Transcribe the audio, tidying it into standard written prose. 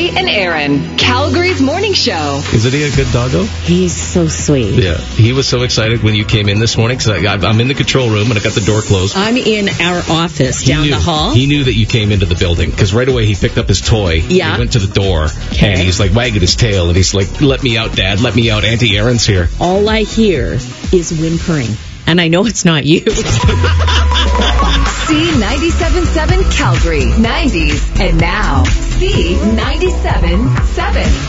and Aaron, Calgary's morning show. Isn't he a good doggo? He's so sweet. Yeah. He was so excited when you came in this morning because I'm in the control room and I got the door closed. I'm in our office down the hall. He knew that you came into the building because right away he picked up his toy. Yeah. He went to the door and he's like wagging his tail and he's like, "Let me out, Dad. Let me out. Auntie Erin's here." All I hear is whimpering. And I know it's not you. C97.7 Calgary, 90s, and now C97.7.